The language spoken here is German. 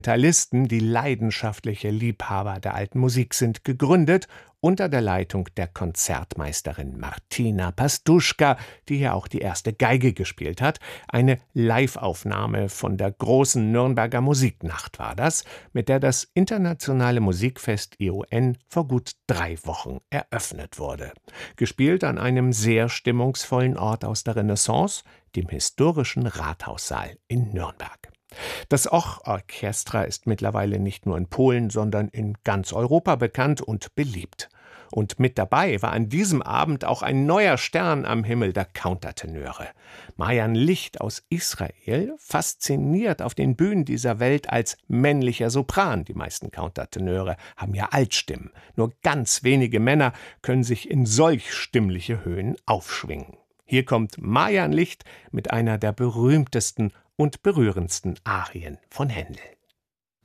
Instrumentalisten, die leidenschaftliche Liebhaber der alten Musik sind, gegründet unter der Leitung der Konzertmeisterin Martina Pastuschka, die hier auch die erste Geige gespielt hat. Eine Liveaufnahme von der großen Nürnberger Musiknacht war das, mit der das internationale Musikfest ION vor gut 3 Wochen eröffnet wurde. Gespielt an einem sehr stimmungsvollen Ort aus der Renaissance, dem historischen Rathaussaal in Nürnberg. Das Och-Orchestra ist mittlerweile nicht nur in Polen, sondern in ganz Europa bekannt und beliebt. Und mit dabei war an diesem Abend auch ein neuer Stern am Himmel der Countertenöre. Marjan Licht aus Israel fasziniert auf den Bühnen dieser Welt als männlicher Sopran. Die meisten Countertenöre haben ja Altstimmen. Nur ganz wenige Männer können sich in solch stimmliche Höhen aufschwingen. Hier kommt Marjan Licht mit einer der berühmtesten und berührendsten Arien von Händel.